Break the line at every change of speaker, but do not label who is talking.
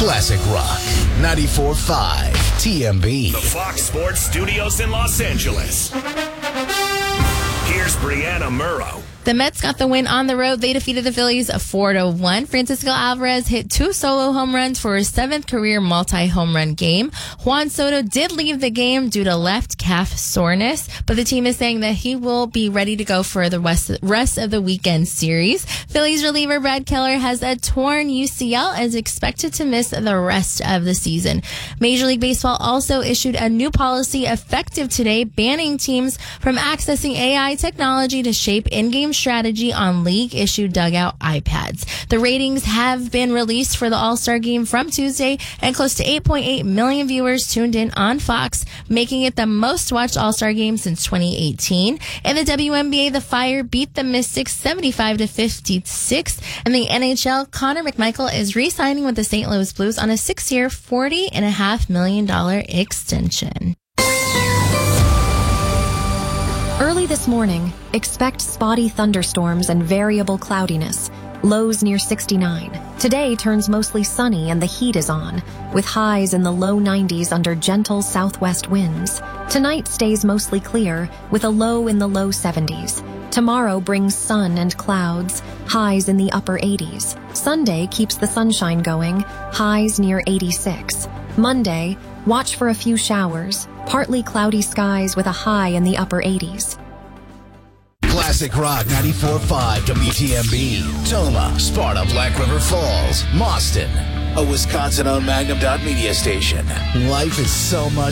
Classic Rock 94.5 TMB.
The Fox Sports Studios in Los Angeles. Here's Brianna Murrow.
The Mets got the win on the road. They defeated the Phillies 4-1. Francisco Alvarez hit 2 solo home runs for his 7th career multi-home run game. Juan Soto did leave the game due to left calf soreness, but the team is saying that he will be ready to go for the rest of the weekend series. Phillies reliever Brad Keller has a torn UCL and is expected to miss the rest of the season. Major League Baseball also issued a new policy effective today, banning teams from accessing AI technology to shape in-game strategy on league-issued dugout iPads. The ratings have been released for the All-Star Game from Tuesday, and close to 8.8 million viewers tuned in on Fox, making it the most-watched All-Star Game since 2018. In the WNBA, the Fire beat the Mystics 75-56, and the NHL, Connor McMichael is re-signing with the St. Louis Blues on a 6-year, $40.5 million extension.
Early this morning, expect spotty thunderstorms and variable cloudiness. Lows near 69. Today turns mostly sunny and the heat is on, with highs in the low 90s under gentle southwest winds. Tonight stays mostly clear, with a low in the low 70s. Tomorrow brings sun and clouds, highs in the upper 80s. Sunday keeps the sunshine going, highs near 86. Monday, watch for a few showers, partly cloudy skies with a high in the upper 80s.
Classic Rock 94.5 WTMB. Toma, Sparta, Black River Falls, Mauston. A Wisconsin-owned Magnum Media station. Life is so much